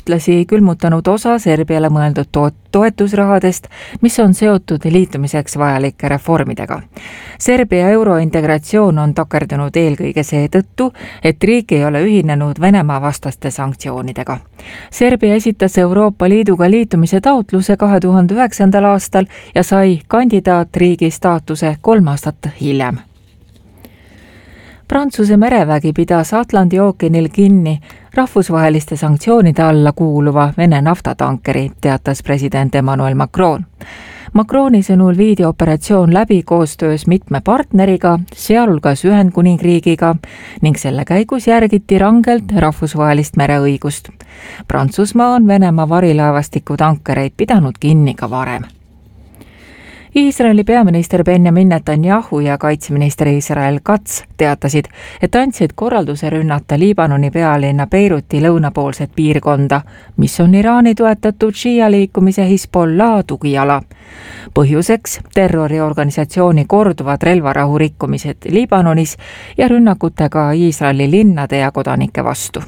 ühtlasi külmutanud osa Serbiale mõeldud toetusrahadest, mis on seotud liitumiseks vajalike reformidega. Serbia eurointegratsioon on takerdunud eelkõige seetõttu, et riik ei ole ühinenud Venemaa vastaste sanktsioonidega. Serbia esitas Euroopa Liiduga liitumise taotluse 2009. aastal ja sai kandidaatriigi staatuse 3 aastat hiljem. Prantsuse merevägi pidas Atlandi ookeanil kinni rahvusvaheliste sanktsioonide alla kuuluva Vene naftatankeri, teatas president Emmanuel Macron. Macroni sõnul viidi operatsioon läbi koostöös mitme partneriga, sealhulgas Ühendkuningriigiga, ning selle käigus järgiti rangelt rahvusvahelist mereõigust. Prantsusmaa on Venemaa varilaevastiku tankereid pidanud kinni ka varem. Iisraeli peaminister Benjamin Netanyahu ja kaitseminister Israel Katz teatasid, et andsid korralduse rünnata Liibanoni pealinna Beiruti lõunapoolset piirkonda, mis on Iraani toetatud Shia liikumise Hezbollah tugiala. Põhjuseks terroriorganisatsiooni korduvad relvarahu rikkumised Liibanonis ja rünnakutega Iisraeli linnade ja kodanike vastu.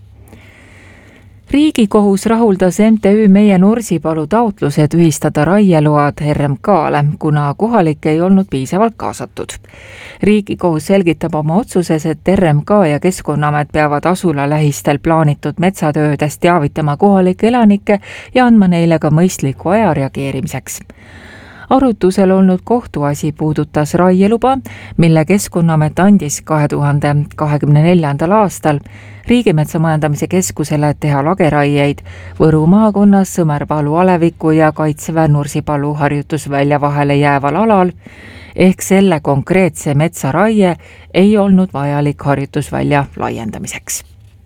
Riigikohus rahuldas MTÜ Meie Nursipalu taotlused ühistada raieload RMK-le, kuna kohalik ei olnud piisavalt kaasatud. Riigikohus selgitab oma otsuses, et RMK ja Keskkonnaamet peavad asula lähistel plaanitud metsatöödest teavitama kohalikke elanikke ja andma neile ka mõistliku aja reageerimiseks. Arutusel olnud kohtuasi puudutas raieluba, mille Keskkonnaamet andis 2024. aastal Riigimetsa majandamise keskusele teha lageraieid Võru maakonnas Sõmerpalu aleviku ja Kaitseväe Nursipalu harjutusvälja vahele jääval alal, ehk selle konkreetse metsaraie ei olnud vajalik harjutusvälja laiendamiseks.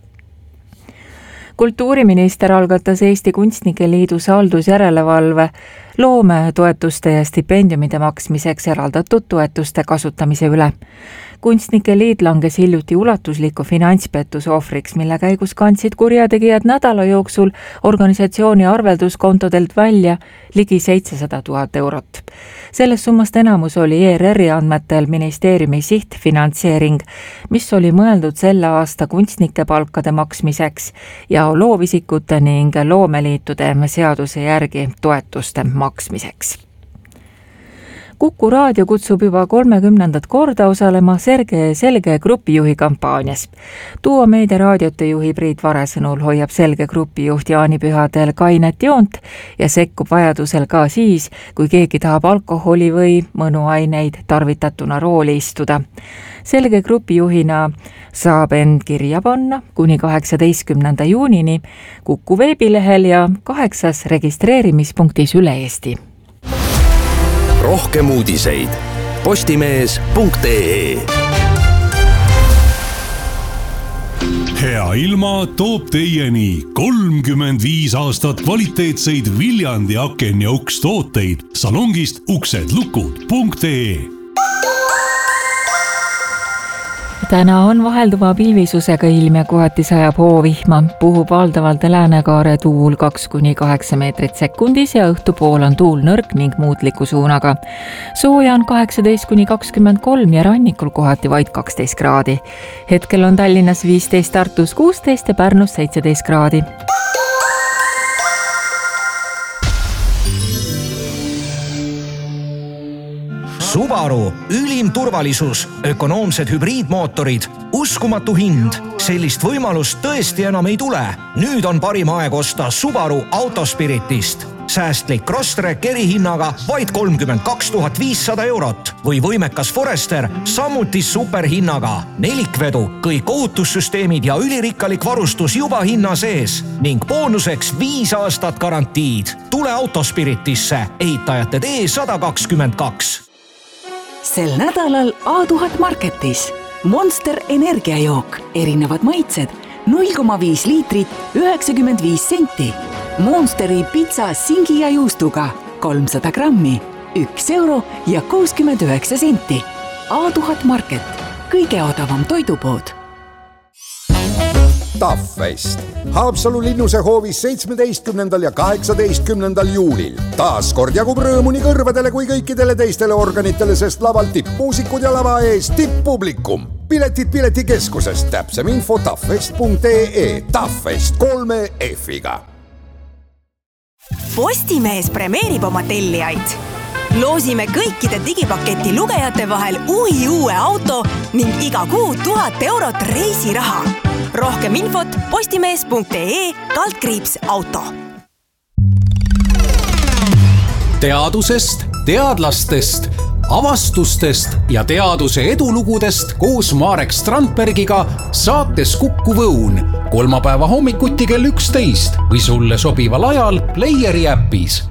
Kultuuriminister algatas Eesti Kunstnike Liidus haldusjärelevalve loometoetuste ja stipendiumide maksmiseks eraldatud toetuste kasutamise üle. Kunstnike Liit langes hiljuti ulatusliku finantspettuse ohvriks, mille käigus kandsid kurjategijad nädala jooksul organisatsiooni arvelduskontodelt välja ligi 700 000 eurot. Sellest summast enamus oli ERR-i andmetel ministeeriumi sihtfinantseering, mis oli mõeldud selle aasta kunstnike palkade maksmiseks ja loovisikute ning loomeliitude seaduse järgi toetuste maksmiseks. Kuku raadio kutsub juba 30. korda osalema Selge grupijuhi kampaanias. Duo Meedia raadiote juhi Priit Vare sõnul hoiab Selge grupijuht jaanipühadel kainet joont ja sekkub vajadusel ka siis, kui keegi tahab alkoholi või mõnuaineid tarvitatuna rooli istuda. Selge grupijuhina saab end kirja panna kuni 18. juunini Kuku veebilehel ja 8 registreerimispunktis üle Eesti. Rohkem uudiseid postimees.ee. Hea ilma toob teieni 35 aastat kvaliteetseid Viljandi aken- ja ukstooteid salongist uksedlukud.ee. Täna on vahelduva pilvisusega ilm ja kohati sajab hoovihma, puhub valdavalt läänekaare tuul 2–8 meetrit sekundis ja õhtupool on tuul nõrk ning muutliku suunaga. Sooja on 18–23 ja rannikul kohati vaid 12 kraadi. Hetkel on Tallinnas 15, Tartus 16 ja Pärnus 17 kraadi. Subaru, ülim turvalisus, ökonoomsed hübriidmootorid, uskumatu hind. Sellist võimalust tõesti enam ei tule. Nüüd on parim aeg osta Subaru Autospiritist. Säästlik Crosstrek erihinnaga vaid 32 500 eurot või võimekas Forester samuti superhinnaga. Nelikvedu, kõik ohutussüsteemid ja ülirikkalik varustus juba hinna sees ning boonuseks 5 aastat garantiid. Tule Autospiritisse, ehitajate tee 122. Sel nädalal A1000 Marketis Monster energiajook, erinevad maitsed, 0,5 liitrit, 95 senti. Monsteri pitsa singi ja juustuga 300 grammi, 1 euro ja 69 senti. A1000 Market, kõige odavam toidupood. Taffest. Haapsalu linnuse hoovis 17. ja 18. juulil. Taas kord jagub rõõmu nii kõrvadele kui kõikidele teistele organitele, sest laval tippmuusikud ja lava ees tipppublikum. Piletid Piletikeskusest, täpsem info tafest.ee, Tafest 3 F-iga. Postimees premeerib oma tellijaid. Loosime kõikide digipaketi lugejate vahel uue auto ning iga kuu 1000 eurot reisiraha. Rohkem infot postimees.ee/auto. Teadusest, teadlastest, avastustest ja teaduse edulugudest koos Marek Strandbergiga saates Kuku Võun kolmapäeva hommikuti kell 11 või sulle sobival ajal Playeri äpis.